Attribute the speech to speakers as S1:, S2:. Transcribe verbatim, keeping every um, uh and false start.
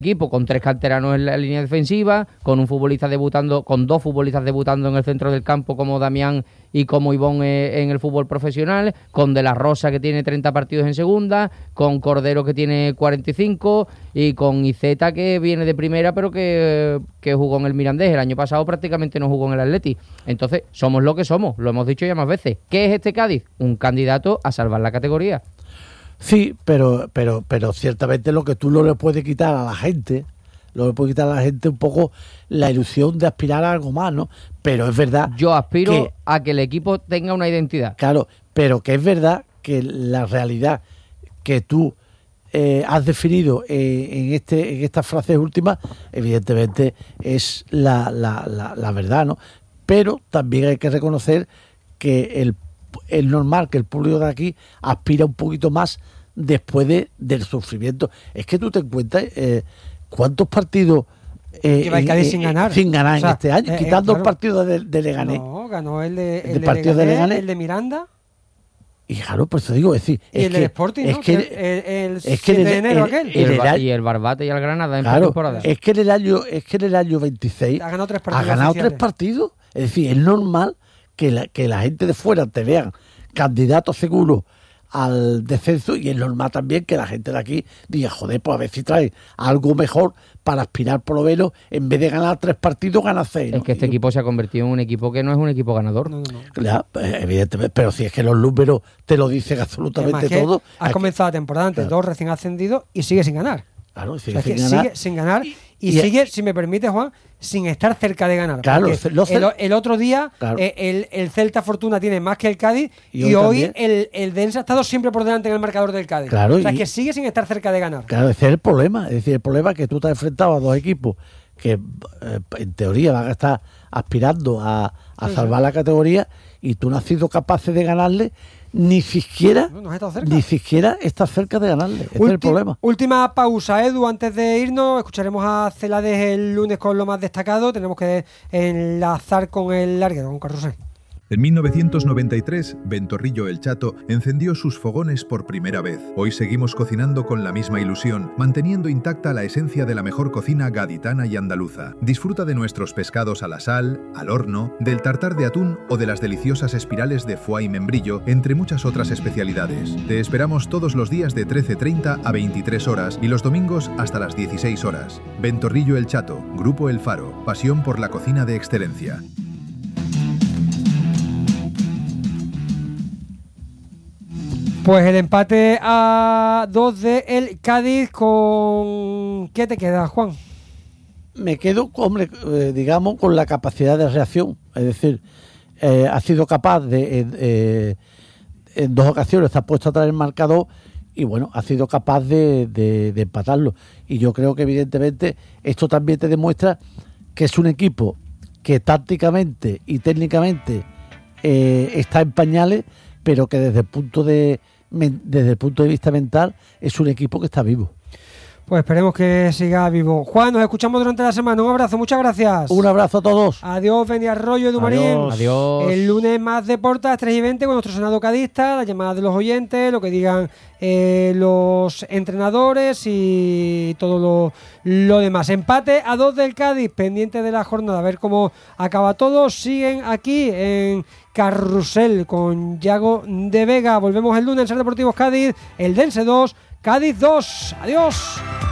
S1: equipo con tres canteranos en la línea defensiva, con un futbolista debutando, con dos futbolistas debutando en el centro del campo como Damián y como Ivón eh, en el fútbol profesional, con De la Rosa que tiene treinta partidos en segunda, con Cordero que tiene cuarenta y cinco y con Iceta que viene de primera pero que, que jugó en el Mirandés. El año pasado prácticamente no jugó en el Atleti. Entonces somos lo que somos, lo hemos dicho ya más veces. ¿Qué es este Cádiz? Un candidato a salvar la categoría.
S2: Sí, pero, pero, pero ciertamente lo que tú no le puedes quitar a la gente, lo le puedes quitar a la gente un poco la ilusión de aspirar a algo más, ¿no? Pero es verdad.
S1: Yo aspiro
S2: que,
S1: a que el equipo tenga una identidad.
S2: Claro, pero que es verdad que la realidad que tú eh, has definido eh, en este, en estas frases últimas, evidentemente es la, la, la, la verdad, ¿no? Pero también hay que reconocer que el es normal que el público de aquí aspira un poquito más después de, del sufrimiento. Es que tú te encuentras eh, cuántos partidos
S3: eh, lleva el Cádiz sin ganar,
S2: sin ganar
S3: o sea,
S2: en este año,
S3: eh,
S2: quitando
S3: eh, claro.
S2: el partido de, de Leganés.
S3: No, ganó el de, el
S2: el
S3: de
S2: partido
S3: Leganés,
S2: de Leganés,
S3: el de Miranda.
S2: Y claro, por eso digo, es decir,
S3: y
S2: es
S3: el
S2: que,
S3: del Sporting,
S2: es
S3: ¿no?
S2: que,
S3: el, el, el
S2: es que
S3: siete
S2: el,
S3: de enero
S2: el,
S3: aquel.
S2: el,
S1: Y el,
S2: el,
S1: Ba- y el Barbate y el Granada en
S2: claro,
S1: temporada.
S2: es que en el año, es que en el año veintiséis
S3: ha ganado tres
S2: ha
S3: partidos.
S2: ganado
S3: oficiales.
S2: tres partidos. Es decir, es normal que la, que la gente de fuera te vean candidato seguro al descenso, y es normal también que la gente de aquí diga, joder, pues a ver si trae algo mejor para aspirar por lo menos, en vez de ganar tres partidos, ganar seis, ¿no?
S1: Es que este
S2: y,
S1: equipo se ha convertido en un equipo que no es un equipo ganador.
S3: No, no, no.
S2: claro, evidentemente, pero si es que los números te lo dicen absolutamente
S3: Además que
S2: todo.
S3: Has
S2: aquí,
S3: comenzado la temporada antes,
S2: claro.
S3: dos recién ascendidos y sigue sin ganar.
S2: Claro,
S3: O
S2: sigue
S3: sea,
S2: sin
S3: que
S2: ganar.
S3: sigue sin ganar y,
S2: y-
S3: sigue, si me permite, Juan, sin estar cerca de ganar.
S2: Claro,
S3: Porque
S2: lo sé.
S3: el, el otro día
S2: Claro.
S3: eh, el, el Celta Fortuna tiene más que el Cádiz
S2: Y
S3: y,
S2: hoy
S3: hoy
S2: también.
S3: el, el Dense ha estado siempre por delante en el marcador del Cádiz.
S2: Claro,
S3: o sea,
S2: y-
S3: que sigue sin estar cerca de ganar.
S2: Claro, ese es el problema. Es decir, el problema es que tú te has enfrentado a dos equipos que eh, en teoría van a estar aspirando a, a
S3: Sí,
S2: salvar
S3: sí.
S2: la categoría, y tú no has sido capaz de ganarle, ni siquiera
S3: No, no has estado cerca.
S2: ni siquiera estás cerca de ganarle. Ese es el
S3: Ulti-
S2: problema.
S3: Última pausa, Edu, antes de irnos. Escucharemos a Celades el lunes con lo más destacado. Tenemos que enlazar con el larguero, con Carrusel.
S4: En mil novecientos noventa y tres, Ventorrillo el Chato encendió sus fogones por primera vez. Hoy seguimos cocinando con la misma ilusión, manteniendo intacta la esencia de la mejor cocina gaditana y andaluza. Disfruta de nuestros pescados a la sal, al horno, del tartar de atún o de las deliciosas espirales de foie y membrillo, entre muchas otras especialidades. Te esperamos todos los días de trece treinta a veintitrés horas y los domingos hasta las dieciséis horas. Ventorrillo el Chato, Grupo El Faro, pasión por la cocina de excelencia.
S3: Pues el empate a dos de el Cádiz con... ¿Qué te queda, Juan?
S2: Me quedo, hombre, eh, digamos, con la capacidad de reacción. Es decir, eh, ha sido capaz de, eh, eh, en dos ocasiones, se ha puesto atrás el marcador y, bueno, ha sido capaz de, de, de empatarlo. Y yo creo que, evidentemente, esto también te demuestra que es un equipo que tácticamente y técnicamente eh, está en pañales, pero que desde el punto de desde el punto de vista mental es un equipo que está vivo.
S3: Pues esperemos que siga vivo. Juan, nos escuchamos durante la semana. Un abrazo, muchas gracias.
S2: Un abrazo a todos.
S3: Adiós, Beni Arroyo, Edu Marín.
S2: Adiós.
S1: Adiós.
S3: El lunes más deportes a las tres y veinte con nuestro Senado cadista, las llamadas de los oyentes, lo que digan eh, los entrenadores y todo lo, lo demás. Empate a dos del Cádiz, pendiente de la jornada, a ver cómo acaba todo. Siguen aquí en Carrusel con Yago de Vega. Volvemos el lunes en Ser Deportivos Cádiz, el Dense dos, Cádiz dos. Adiós.